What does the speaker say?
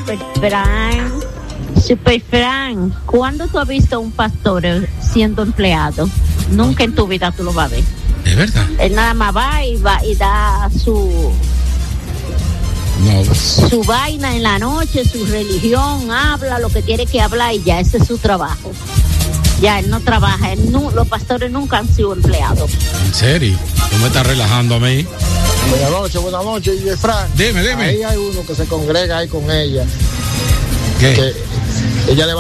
Super Fran, ¿cuándo tú has visto a un pastor siendo empleado? Nunca en tu vida tú lo vas a ver. ¿Es verdad? Él nada más va y da su vaina en la noche, su religión, habla lo que tiene que hablar y ya, ese es su trabajo. Ya, él no trabaja, los pastores nunca han sido empleados. ¿En serio? ¿Tú me estás relajando a mí? Buenas noches, y Fran. Dime. Ahí hay uno que se congrega ahí con ella. ¿Qué? Que ella le